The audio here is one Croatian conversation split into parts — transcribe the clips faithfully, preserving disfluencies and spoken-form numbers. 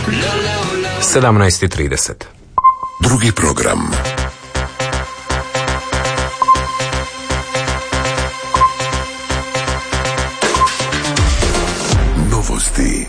sedamnaest i trideset. Drugi program. Novosti.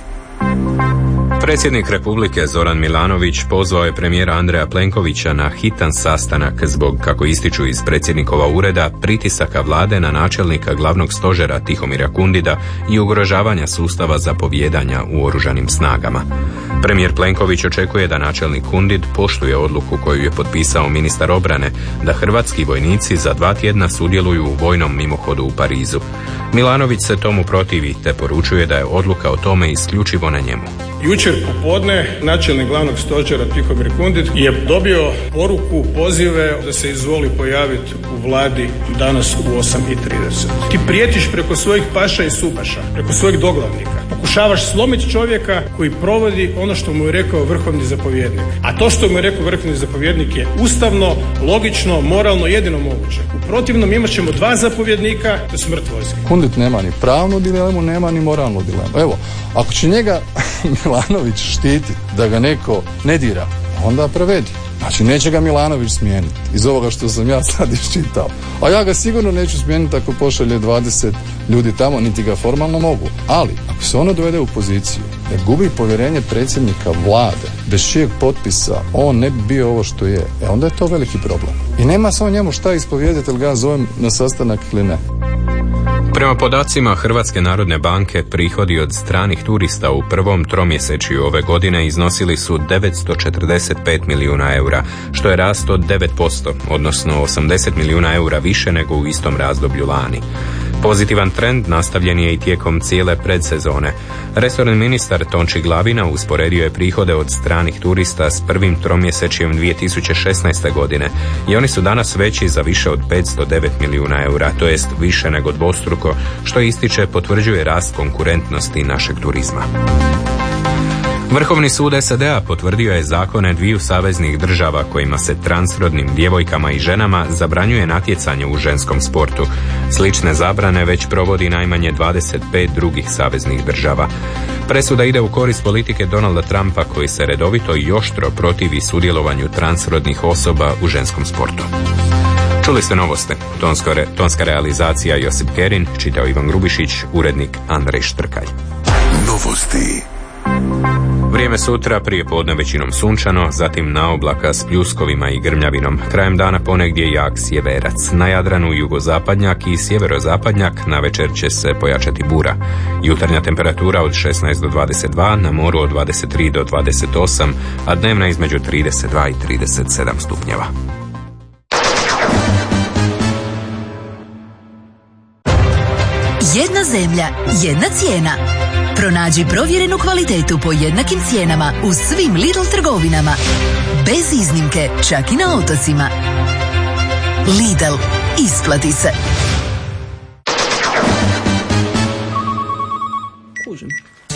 Predsjednik Republike Zoran Milanović pozvao je premijera Andreja Plenkovića na hitan sastanak zbog, kako ističu iz predsjednikova ureda, pritisaka vlade na načelnika glavnog stožera Tihomira Kundida i ugrožavanja sustava zapovijedanja u oružanim snagama. Premijer Plenković očekuje da načelnik Kundid poštuje odluku koju je potpisao ministar obrane da hrvatski vojnici za dva tjedna sudjeluju u vojnom mimohodu u Parizu. Milanović se tomu protivi te poručuje da je odluka o tome isključivo na njemu. Jučer popodne načelnik glavnog stožera Tihomir Kundid je dobio poruku, pozive da se izvoli pojaviti u vladi danas u osam i trideset. Ti prijetiš preko svojih paša i supaša, preko svojih doglavnika. Pokušavaš slomiti čovjeka koji provodi ono što mu je rekao vrhovni zapovjednik. A to što mu je rekao vrhovni zapovjednik je ustavno, logično, moralno, jedino moguće. U protivnom imat ćemo dva zapovjednika do smrt vojske. Kundid nema ni pravnu dilemu, nema ni moralnu dilemu. Evo, ako će njega Milanović štiti da ga neko ne dira, onda prevedi. Znači, neće ga Milanović smijeniti iz ovoga što sam ja sad iščitao. A ja ga sigurno neću smijeniti ako pošalje dvadeset ljudi tamo, niti ga formalno mogu. Ali, ako se ono dovede u poziciju da gubi povjerenje predsjednika vlade, bez čijeg potpisa on ne bi bio ovo što je, e onda je to veliki problem. I nema se o njemu šta ispovijedati, ili ga zovem na sastanak ili ne. Prema podacima Hrvatske narodne banke, prihodi od stranih turista u prvom tromjesečju ove godine iznosili su devetsto četrdeset pet milijuna eura, što je rast od devet posto, odnosno osamdeset milijuna eura više nego u istom razdoblju lani. Pozitivan trend nastavljen je i tijekom cijele predsezone. Resorni ministar Tonči Glavina usporedio je prihode od stranih turista s prvim tromjesečjem dvije tisuće šesnaeste. godine i oni su danas veći za više od petsto devet milijuna eura, to jest više nego dvostruko, što ističe potvrđuje rast konkurentnosti našeg turizma. Vrhovni sud S A D-a potvrdio je zakone dviju saveznih država kojima se transrodnim djevojkama i ženama zabranjuje natjecanje u ženskom sportu. Slične zabrane već provodi najmanje dvadeset pet drugih saveznih država. Presuda ide u korist politike Donalda Trumpa koji se redovito i oštro protivi sudjelovanju transrodnih osoba u ženskom sportu. Čuli ste novosti. Tonsko re, tonska realizacija Josip Kerin, čitao Ivan Grubišić, urednik Andrej Štrkalj. Novosti. Vrijeme sutra, prije podne većinom sunčano, zatim naoblaka s pljuskovima i grmljavinom. Krajem dana ponegdje jak sjeverac. Na Jadranu jugozapadnjak i sjeverozapadnjak, navečer će se pojačati bura. Jutarnja temperatura od šesnaest do dvadeset dva, na moru od dvadeset tri do dvadeset osam, a dnevna između trideset dva i trideset sedam stupnjeva. Jedna zemlja, jedna cijena. Pronađi provjerenu kvalitetu po jednakim cijenama u svim Lidl trgovinama. Bez iznimke, čak i na otocima. Lidl, isplati se. Kužim.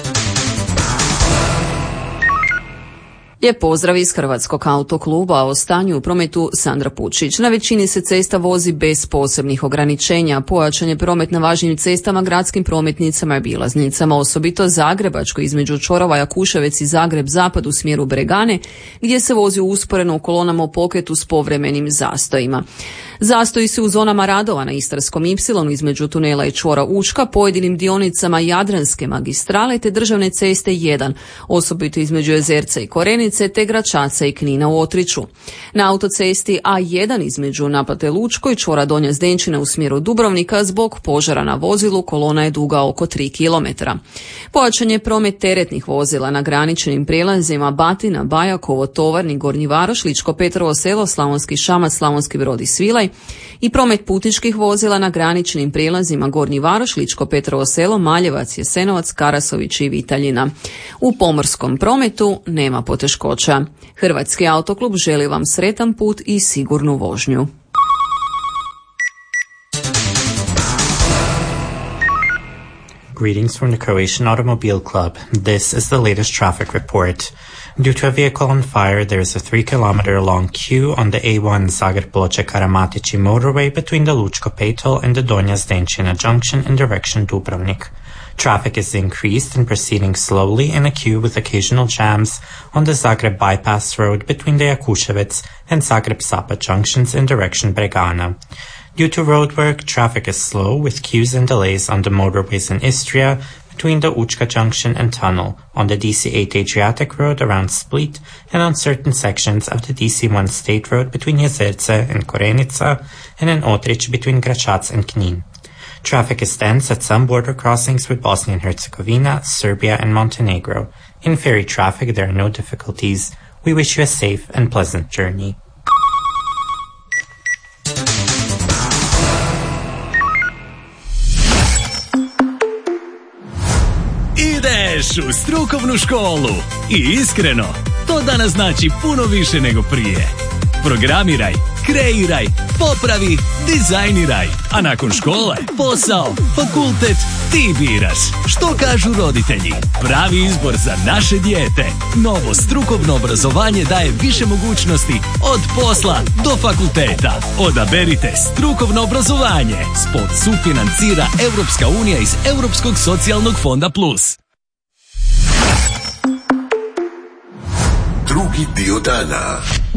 Lijep pozdrav iz Hrvatskog autokluba. O stanju u prometu Sandra Pučić. Na većini se cesta vozi bez posebnih ograničenja. Pojačan je promet na važnim cestama, gradskim prometnicama i bilaznicama, osobito Zagrebačko između Čorova, Jakuševec i Zagreb zapad u smjeru Bregane, gdje se vozi usporeno u kolonama u pokretu s povremenim zastojima. Zastoji se u zonama radova na Istarskom ipsilonu između tunela i čvora Učka, pojedinim dionicama Jadranske magistrale te državne ceste jedan, osobito između Jezerca i Korenice te Gračaca i Knina u Otriću. Na autocesti A jedan između Napate Lučko i čvora Donja Zdenčina u smjeru Dubrovnika zbog požara na vozilu kolona je duga oko tri kilometra. Pojačan je promet teretnih vozila na graničnim prijelazima Batina, Bajakovo, Tovarni, Gornji Varoš, Ličko Petrovo Selo, Slavonski Šamac, Slavonski Brod i Svilaj i promet putničkih vozila na graničnim prijelazima Gornji Varoš, Ličko Petrovo Selo, Maljevac, Jesenovac, Karasović i Vitaljina. U pomorskom prometu nema poteškoća. Hrvatski autoklub želi vam sretan put i sigurnu vožnju. Greetings from the Croatian Automobile Club. This is the latest traffic report. Due to a vehicle on fire, there is a three kilometer long queue on the A one Zagreb-Ploče-Karamatici motorway between the Lučko Petal and the Donja Zdenčina junction in direction Dubrovnik. Traffic is increased and proceeding slowly in a queue with occasional jams on the Zagreb bypass road between the Jakuševac and Zagreb-Sapa junctions in direction Bregana. Due to roadwork, traffic is slow with queues and delays on the motorways in Istria between the Učka junction and tunnel, on the D C eight Adriatic road around Split, and on certain sections of the D C one state road between Jezerce and Korenica, and in Otrich between Gračac and Knin. Traffic is dense at some border crossings with Bosnia and Herzegovina, Serbia, and Montenegro. In ferry traffic, there are no difficulties. We wish you a safe and pleasant journey. Ideš u strukovnu školu i iskreno, to danas znači puno više nego prije. Programiraj, kreiraj, popravi, dizajniraj, a nakon škole, posao, fakultet, ti biraš. Što kažu roditelji? Pravi izbor za naše dijete. Novo strukovno obrazovanje daje više mogućnosti od posla do fakulteta. Odaberite strukovno obrazovanje. Spot sufinancira Europska unija iz Europskog socijalnog fonda Plus. Drugi dio dana.